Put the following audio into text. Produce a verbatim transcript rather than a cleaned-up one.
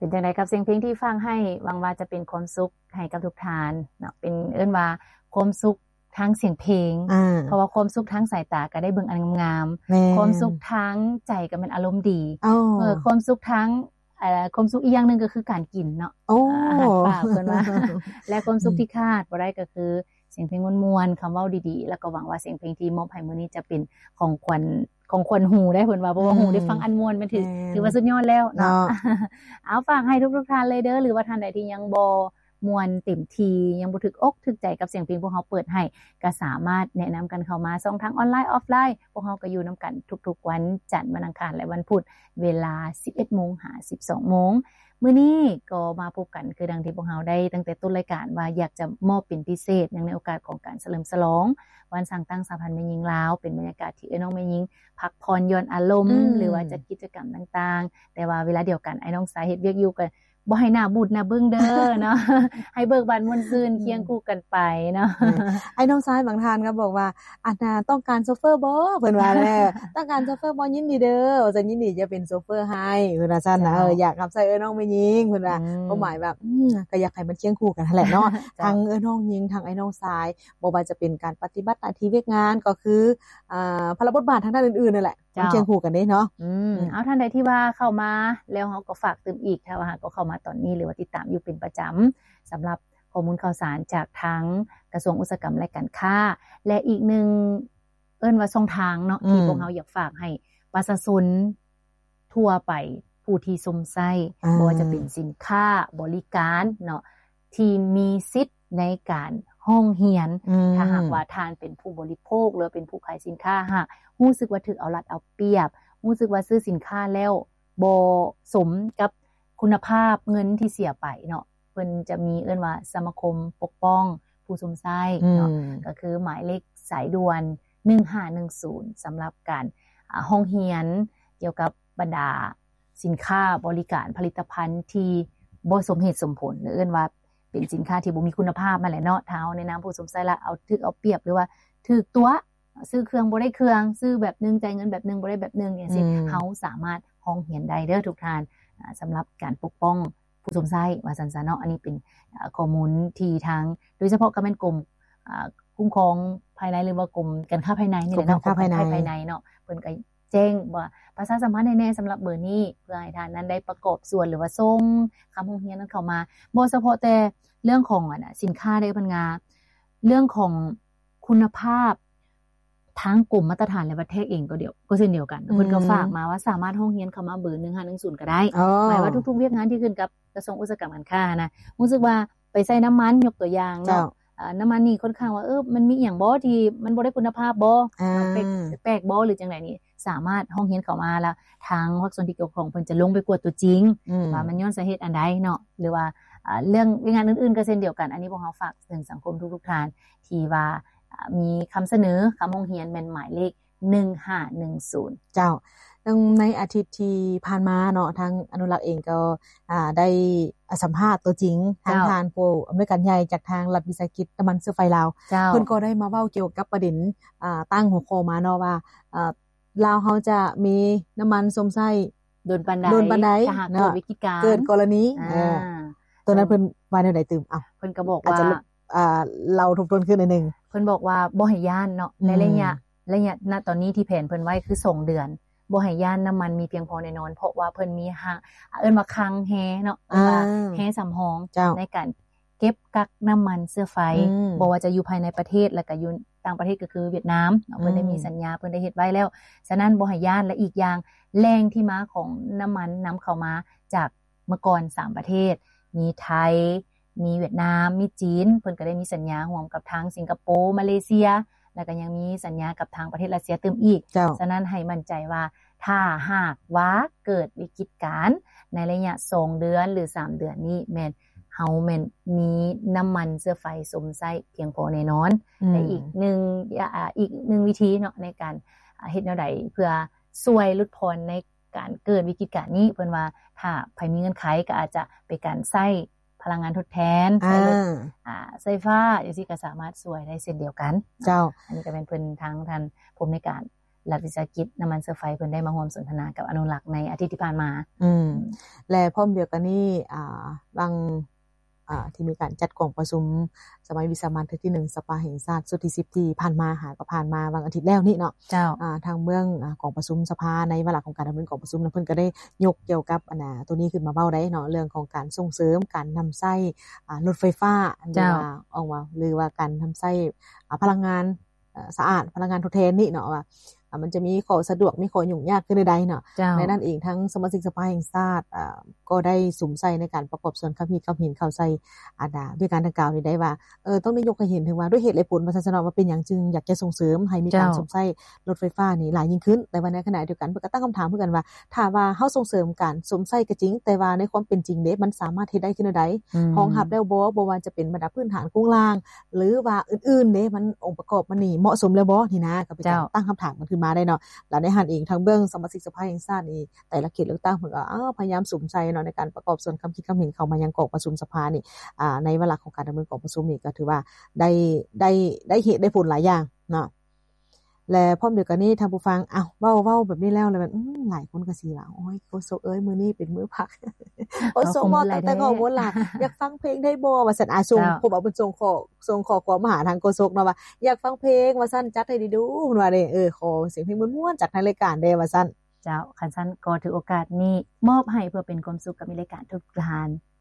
เป็นจังได๋กับเสียงเพลงที่ฟังให้หวังว่าจะเป็นความสุขให้กับทุกท่านเนาะเป็นเอิ้นว่าความสุขทางเสียงเพลงเพราะว่าความสุขทางสายตาก็ได้เบิ่งอันงามๆความสุขทางใจก็เป็นอารมณ์ดีเออความสุขทางเอ่อความสุขอีกอย่างนึงก็คือการกินเนาะอาหารปากเพิ่นว่าและความสุขที่คาดบ่ได้ก็คือเสียงเพลงม่วนๆคำเว้าดีๆแล้วก็หวังว่าเสียงเพลงที่มอบให้มื้อนี้จะเป็นของขวัญของขวัญหูได้เพิ่นว่าเพราะว่าหูได้ฟังอันม่วนมันถือถือว่าสุดยอดแล้วเนาะเอาฝากให้ทุกๆท่านเลยเด้อหรือว่าท่านใดที่ยังบ่ม่วนเต็มที่ยังบ่ถึกอกถึกใจกับเสียงเพลงพวกเฮาเปิดให้ก็สามารถแนะนํากันเข้ามาช่องทางออนไลน์ออฟไลน์พวกเฮาก็อยู่นํากันทุกๆวันจันทร์วันอังคารและวันพุธเวลา สิบเอ็ดโมง ถึงสิบสองโมงมื้อนี้ก็มาพบกันคือดังที่พวกเฮาได้ตั้งแต่ต้นรายการว่าอยากจะมอบเป็นพิเศษในโอกาสของการเฉลิมฉลองวันสร้างตั้งสหพันธ์แม่หญิงลาวเป็นบรรยากาศที่เอ้น้องแม่หญิงพักผ่อนหย่อนอารมณ์หรือว่าจัดกิจกรรมต่างๆแต่ว่าเวลาเดียวกันไอ้น้องสายเฮ็ดเวียกอยู่ก็บ่ให้หน้าบูดหน้าบึ้งเด้อเนาะให้เบิกบานม่วนซื่นเคียงคู่กันไปเนาะไอ้น้องซ้ายบางท่านก็บอกว่าอาน่าต้องการโชเฟอร์บ่เพิ่นว่าแล้ต้องการโชเฟอร์บ่ยินดีเด้อว่าจะยินดีจะเป็นโชเฟอร์ให้เพิ่นว่าซั่นนะเอออยากรับใช้เอ้น้องแม่หญิงเพิ่นว่าความหมายแบบอืมก็อยากให้มันเคียงคู่กันนั่นแหละเนาะทั้งเอ้น้องหญิงทั้งไอ้น้องซ้ายบ่ว่าจะเป็นการปฏิบัติหน้าที่เวียกงานก็คืออ่าพลบทบาททางด้านอื่นๆนั่นแหละมันเคียงคู่กันเด้เนาะอืมเอาท่านใดที่ว่าเข้ามาแล้วเฮาก็ฝากเติมอีกถ้าว่าก็เข้ามาตอนนี้หรือว่าติดตามอยู่เป็นประจำสำหรับข้อมูลข่าวสารจากทางกระทรวงอุตสาหกรรมและการค้าและอีกหนึ่งเอิ้นว่าช่องทางเนาะที่พวกเฮาอยากฝากให้ประชาชนทั่วไปผู้ที่สมใช้บ่ว่าจะเป็นสินค้าบริการเนาะที่มีสิทธิ์ในการห้องเรียนถ้าหากว่าทานเป็นผู้บริโภคหรือเป็นผู้ขายสินค้าหากรู้สึกว่าถูกเอารัดเอาเปรียบรู้สึกว่าซื้อสินค้าแล้วบ่สมกับคุณภาพเงินที่เสียไปเนาะเพิ่นจะมีเอิ้นว่าสมาคมปกป้องผู้สมใช้เนาะก็คือหมายเลขสายด่วนหนึ่งห้าหนึ่งศูนย์สำหรับการอ่าห้องเรียนเกี่ยวกับบรรดาสินค้าบริการผลิตภัณฑ์ที่บ่สมเหตุสมผลหรือเอิ้นว่าเป็นสินค้าที่บ่มีคุณภาพมาแหละเนาะถ้าในนามผู้สมใช้ละเอาถึกเอาเปรียบหรือว่าถูกตัวซื้อเครื่องบ่ได้เครื่องซื้อแบบนึงจ่ายเงินแบบนึงบ่ได้แบบนึงจังซี่เฮาสามารถห้องเรียนได้เด้อทุกท่านอ่าสำหรับการปกป้องผู้สมใช้ว่าซั่นซะเนาะอันนี้เป็นข้อมูลที่ทางโดยเฉพาะก็แม่นกรมอ่าคุ้มครองภายในหรือว่ากรมการค้าภายในนี่แหละเนาะกรมการค้าภายในเนาะเพิ่นก็แจ้งว่าประชาสัมพันธ์แน่ๆสำหรับเบอร์นี้เพื่อให้ท่านนั้นได้ประกอบส่วนหรือว่าส่งคําโรงเรียนนั้นเข้ามาบ่เฉพาะแต่เรื่องของอ่ะสินค้าได้พันงาเรื่องของคุณภาพทางกรมมาตรฐานและประเทศเองก็เดียวก็เช่นเดียวกันเพิ่นก็ฝากมาว่าสามารถห้องเรียนเข้ามาเบอร์หนึ่งห้าหนึ่งศูนย์ก็ได้หมายว่าทุกๆเวียกงานที่ขึ้นกับกระทรวงอุตสาหกรรมการค้านะรู้สึกว่าไปใส่น้ำมันยกตัวอย่างเนาะอ่าน้ำมันนี่ค่อนข้างว่าเออมันมีอีหยังบ่ที่มันบ่ได้คุณภาพบ่แปลกแปลกบ่หรือจังได๋นี่สามารถห้องเรียนเข้ามาแล้วทางภาคส่วนที่เกี่ยวข้องเพิ่นจะลงไปกวดตัวจริงว่ามันย้อนสาเหตุอันใดเนาะหรือว่าอ่าเรื่องงานอื่นๆก็เช่นเดียวกันอันนี้พวกเฮาฝากถึงสังคมทุกๆท่านที่ว่ามีคําเสนอคําโรงเรียนแม่นหมายเลขหนึ่งห้าหนึ่งศูนย์เจ้าในอาทิตย์ที่ผ่านมาเนาะทางอนุรักษ์เองก็อ่าได้สัมภาษณ์ตัวจริงทางทานผู้อำนวยการใหญ่จากทางรัฐวิสาหกิจน้ำมันเชื้อไฟลาวเพิ่นก็ได้มาเว้าเกี่ยวกับประเด็นอ่าตั้งหัวข้อมาเนาะว่าอ่าลาวเฮาจะมีน้ำมันสมใช้โดนปานใดโดนปานใดเนาะเกิดกรณีอ่าตัวนั้นเพิ่นว่าแนวใดตึมอ้าวเพิ่นก็บอกว่าอ่าเราทบทวนขึ้นหน่อยนึงเพิ่นบอกว่าบ่ให้ย่านเนาะในระยะระยะณตอนนี้ที่แผนเพิ่นไว้คือสองเดือนบ่ให้ย่านน้ำมันมีเพียงพอแน่นอนเพราะว่าเพิ่นมีเอิ้นว่าคังแฮเนาะว่าแฮสำรองในการเก็บกักน้ำมันเชื้อไฟบ่ว่าจะอยู่ภายในประเทศแล้วก็อยู่ต่างประเทศก็คือเวียดนามเพิ่นได้มีสัญญาเพิ่นได้เฮ็ดไว้แล้วฉะนั้นบ่ให้ย่านและอีกอย่างแหล่งที่มาของน้ำมันนําเข้ามาจากเมื่อก่อนสามประเทศมีไทยมีเวียดนามมีจีนเพิ่นก็ได้มีสัญญาร่วมกับทางสิงคโปร์มาเลเซียแล้วก็ยังมีสัญญากับทางประเทศรัสเซียเติมอีกฉะนั้นให้มั่นใจว่าถ้าหากว่าเกิดวิกฤตการณ์ในระยะสองเดือนหรือสามเดือนนี้แม่นเฮาแม่นมีน้ำมันเชื้อไฟสมใช้เพียงพอแน่นอนและอีกหนึ่งอ่าอีกหนึ่งวิธีเนาะในการเฮ็ดแนวใดเพื่อช่วยลดพรในการเกิดวิกฤตการณ์นี้เพิ่นว่าถ้าไผมีเงินไขก็อาจจะเป็นการใช้พลังงานทดแทนใช้รถอ่าไฟฟ้าจังซี่ก็สามารถช่วยได้เช่นเดียวกันเจ้าอันนี้ก็เป็นเพิ่นทางท่านผู้อำนวยการรัฐวิสาหกิจน้ำมันเชื้อไฟเพิ่นได้มาร่วมสนทนากับอนุรักษ์ในอาทิตย์ที่ผ่านมาอืมและพร้อมเดียวกันนี้อ่าบางอ่าที่มีการจัดกองประชุมสมัยวิสามัญที่หนึ่งสภาแห่งชาติสุดที่สิบที่ผ่านมาหาก็ผ่านมาวันอาทิตย์แล้วนี่เนาะเจ้าอ่าทางเมืองอ่ากองประชุมสภาในวาระของการดำเนินกองประชุมนั้นเพิ่นก็ได้ยกเกี่ยวกับอันน่ะตัวนี้ขึ้นมาเว้าได้เนาะเรื่องของการส่งเสริมการนำใช้อ่ารถไฟฟ้าหรือว่าออกว่าหรือว่าการทำใช้อ่าพลังงานเอ่อสะอาดพลังงานทดแทนนี่เนาะว่ามันจะมีข้อสะดวกมีข้อยุ่งยากขึ้นใดๆเนาะในนั้นเองทั้งสมาชิกสภาแห่งชาติอ่าก็ได้สุมใส่ในการประกอบส่วนความคิดความเห็นเข้าใส่อาดาด้วยการดังกล่าวนี้ได้ว่าเออต้องได้ยกให้เห็นถึงว่าด้วยเหตุและผลว่าซั่นๆว่าเป็นหยังจึงอยากจะส่งเสริมให้มีการสมใช้รถไฟฟ้านี่หลายยิ่งขึ้นแต่ว่าในขณะเดียวกันเพิ่นก็ตั้งคำถามคือกันว่าถ้าว่าเฮาส่งเสริมการสมใช้ก็จริงแต่ว่าในความเป็นจริงเด้มันสามารถเฮ็ดได้ขึ้นใดรองรับได้บ่บ่ว่าจะเป็นบรรดาพื้นฐานโครงสร้างหรือว่าอื่นๆเด้มันองค์ประกอบมันนี่เหมาะสมแล้วบ่นี่นะก็เป็นการตั้งคำถามกันขึ้นมาได้เนาะแล้วในหันเองทางเบื้องสมาชิกสภาแห่งชาตินี่แต่ละเขตเลือกตั้งเพิ่นก็อ้าวพยายามสุมใส่เนาะในการประกอบส่วนความคิดความเห็นเข้ามายังกองประชุมสภานี่อ่าในวาระของการดำเนินกองประชุมนี่ก็ถือว่าได้ได้ได้เหตุได้ผลหลายอย่างเนาะและพร้อมเดียวกันนี้ทางผู้ฟังอ้าวเว้าๆแบบนี้แล้วแล้วมันอื้อหลายคนก็สิว่าโอ้ยโฆษกเอ้ยมื้อนี้เป็นมื้อพักโฆษกบ่ตั้งแต่ข้อมูลล่ะอยากฟังเพลงได้บ่ว่าซั่นอาส่งผมเอาเพิ่นส่งขอส่งขอความมาหาทางโฆษกเนาะว่าอยากฟังเพลงว่าซั่นจัดให้ดูๆเพิ่นว่าเด้เออขอเสียงเพลงม่วนๆจากทางรายการเด้ว่าซั่นเจ้าคันซั่นก็ถือโอกาสนี้มอบให้เพื่อเป็นความสุขกับรายการทุกท่าน